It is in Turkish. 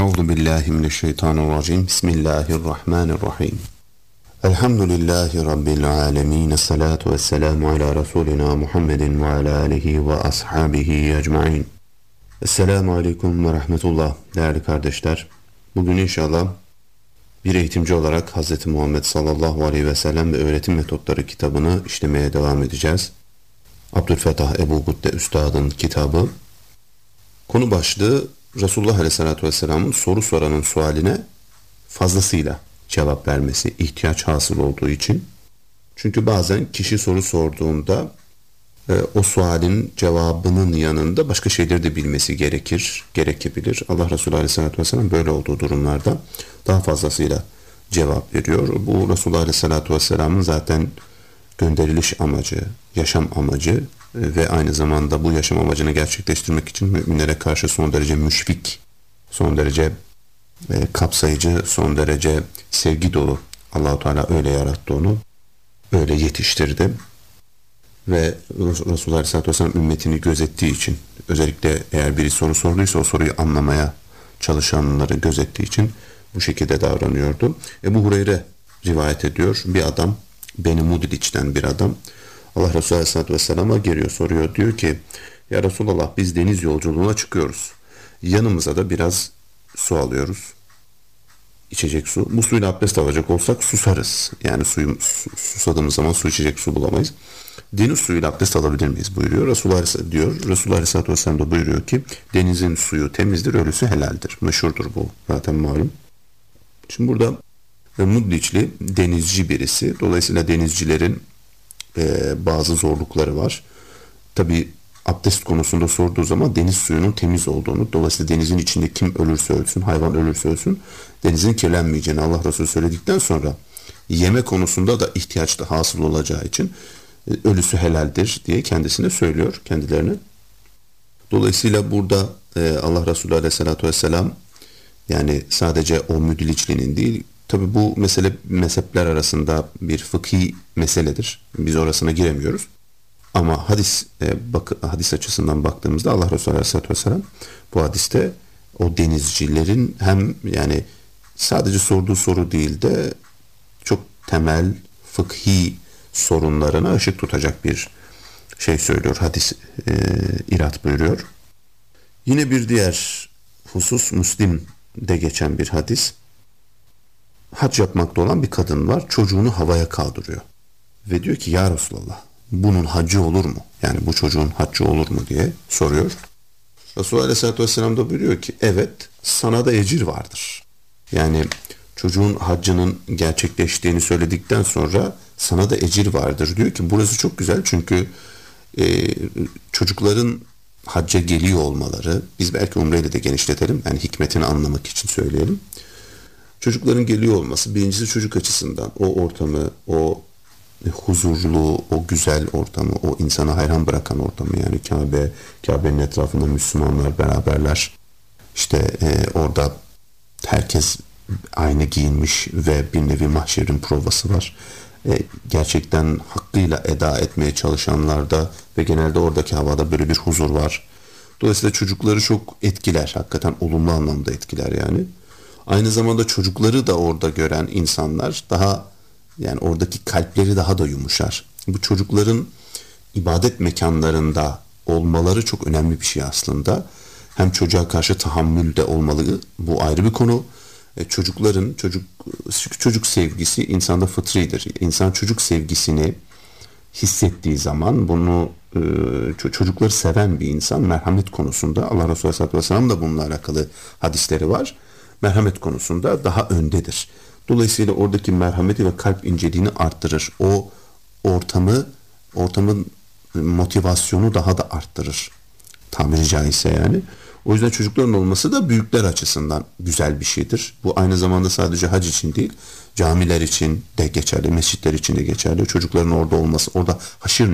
Euzu billahi mineşşeytanirracim. Bismillahirrahmanirrahim. Elhamdülillahi rabbil alamin. Essalatu vesselamu ala rasulina Muhammedin ve ala alihi ve ashabihi ecmaîn. Esselamu aleyküm ve rahmetullah. Değerli kardeşler, bugün inşallah bir eğitimci olarak Hz. Muhammed sallallahu aleyhi ve sellem ve öğretim metotları kitabını işlemeye devam edeceğiz. Abdülfettah Ebu Gütte Üstad'ın kitabı. Konu başlığı Resulullah Aleyhisselatü Vesselam'ın soru soranın sualine fazlasıyla cevap vermesi, ihtiyaç hasıl olduğu için. Çünkü bazen kişi soru sorduğunda o sualin cevabının yanında başka şeyleri de bilmesi gerekebilir. Allah Resulü Aleyhisselatü Vesselam böyle olduğu durumlarda daha fazlasıyla cevap veriyor. Bu Resulullah Aleyhisselatü Vesselam'ın zaten gönderiliş amacı, yaşam amacı ve aynı zamanda bu yaşam amacını gerçekleştirmek için müminlere karşı son derece müşfik, son derece kapsayıcı, son derece sevgi dolu. Allah-u Teala öyle yarattı onu, öyle yetiştirdi. Ve Resulullah Aleyhisselatü Vesselam ümmetini gözettiği için, özellikle eğer biri soru sorduysa o soruyu anlamaya çalışanları gözettiği için bu şekilde davranıyordu. Ebu Hureyre rivayet ediyor. Bir adam, Beni Mudiliç'ten bir adam, Allah Resulü Aleyhisselatü Vesselam'a geliyor, soruyor. Diyor ki, ya Resulallah, biz deniz yolculuğuna çıkıyoruz. Yanımıza da biraz su alıyoruz. İçecek su. Bu suyla abdest alacak olsak susarız. Yani susadığımız zaman su içecek su bulamayız. Deniz suyuyla abdest alabilir miyiz buyuruyor. Resulullah Aleyhisselatü Vesselam da buyuruyor ki denizin suyu temizdir, ölüsü helaldir. Meşhurdur bu, zaten malum. Şimdi burada Mudliçli denizci birisi. Dolayısıyla denizcilerin bazı zorlukları var. Tabi abdest konusunda sorduğu zaman deniz suyunun temiz olduğunu, dolayısıyla denizin içinde kim ölürse ölsün, hayvan ölürse ölsün, denizin kirlenmeyeceğini Allah Resulü söyledikten sonra yeme konusunda da ihtiyaç da hasıl olacağı için ölüsü helaldir diye kendisine söylüyor, kendilerine. Dolayısıyla burada Allah Resulü Aleyhisselatü Vesselam, yani sadece o Müdiliçli'nin değil, tabi bu mesele mezhepler arasında bir fıkhi meseledir. Biz orasına giremiyoruz. Ama hadis açısından baktığımızda Allah Resulü Aleyhisselatü Vesselam bu hadiste o denizcilerin hem yani sadece sorduğu soru değil de çok temel fıkhi sorunlarına ışık tutacak bir şey söylüyor. Hadis irat buyuruyor. Yine bir diğer husus Müslim'de geçen bir hadis. Hac yapmakta olan bir kadın var. Çocuğunu havaya kaldırıyor. Ve diyor ki, ya Resulallah, bunun haccı olur mu? Yani bu çocuğun haccı olur mu diye soruyor. Resulullah Aleyhisselatü Vesselam da buyuruyor ki, evet, sana da ecir vardır. Yani çocuğun haccının gerçekleştiğini söyledikten sonra sana da ecir vardır diyor ki, burası çok güzel çünkü çocukların hacca geliyor olmaları, biz belki umreyle de genişletelim, yani hikmetini anlamak için söyleyelim. Çocukların geliyor olması, birincisi çocuk açısından o ortamı, o huzurlu, o güzel ortamı, o insana hayran bırakan ortamı, yani Kabe'nin etrafında Müslümanlar beraberler. İşte orada herkes aynı giyinmiş ve bir nevi mahşerin provası var. Gerçekten hakkıyla eda etmeye çalışanlarda ve genelde oradaki havada böyle bir huzur var. Dolayısıyla çocukları çok etkiler, hakikaten olumlu anlamda etkiler yani. Aynı zamanda çocukları da orada gören insanlar daha, yani oradaki kalpleri daha da yumuşar. Bu çocukların ibadet mekanlarında olmaları çok önemli bir şey aslında. Hem çocuğa karşı tahammül de olmalı, bu ayrı bir konu. Çocuk sevgisi insanda fıtridir. İnsan çocuk sevgisini hissettiği zaman bunu çocukları seven bir insan merhamet konusunda, Allah Resulü Aleyhisselatü Vesselam da bununla alakalı hadisleri var. Merhamet konusunda daha öndedir. Dolayısıyla oradaki merhameti ve kalp inceliğini arttırır. O ortamın motivasyonu daha da arttırır. Tabiri caizse yani. O yüzden çocukların olması da büyükler açısından güzel bir şeydir. Bu aynı zamanda sadece hac için değil, camiler için de geçerli, mescitler için de geçerli. Çocukların orada olması, orada haşir